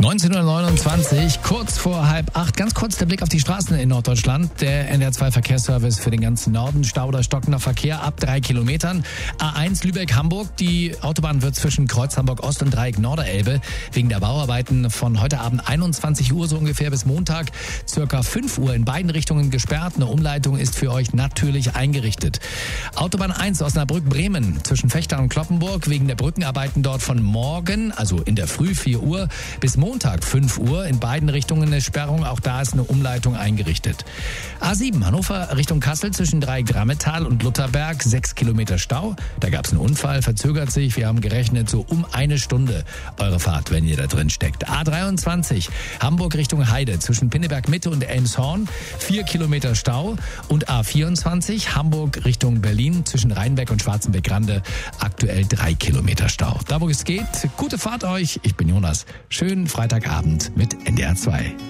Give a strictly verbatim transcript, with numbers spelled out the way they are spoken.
neunzehn Uhr neunundzwanzig, kurz vor halb acht. Ganz kurz der Blick auf die Straßen in Norddeutschland. Der N D R zwei Verkehrsservice für den ganzen Norden. Stau oder stockender Verkehr ab drei Kilometern. A eins Lübeck-Hamburg. Die Autobahn wird zwischen Kreuz Hamburg-Ost und Dreieck Norderelbe wegen der Bauarbeiten von heute Abend einundzwanzig Uhr so ungefähr bis Montag circa fünf Uhr in beiden Richtungen gesperrt. Eine Umleitung ist für euch natürlich eingerichtet. Autobahn eins Osnabrück-Bremen zwischen Vechta und Cloppenburg wegen der Brückenarbeiten dort von morgen, also in der Früh vier Uhr, bis Montag fünf Uhr. In beiden Richtungen eine Sperrung. Auch da ist eine Umleitung eingerichtet. A sieben Hannover Richtung Kassel zwischen Dreieck Drammetal und Lutherberg. Sechs Kilometer Stau. Da gab es einen Unfall, verzögert sich. Wir haben gerechnet so um eine Stunde eure Fahrt, wenn ihr da drin steckt. A dreiundzwanzig Hamburg Richtung Heide zwischen Pinneberg Mitte und Elmshorn. Vier Kilometer Stau. Und A vierundzwanzig Hamburg Richtung Berlin zwischen Rheinbeck und Schwarzenbeck-Rande. Aktuell drei Kilometer Stau. Da wo es geht, gute Fahrt euch. Ich bin Jonas. Schönen Freitagabend mit N D R zwei.